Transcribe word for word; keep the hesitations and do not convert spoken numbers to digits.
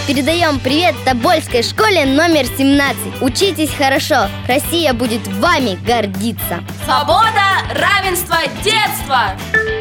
передаем привет Тобольской школе номер семнадцать. Учитесь хорошо, Россия будет вами гордиться. Свобода, равенство, детство!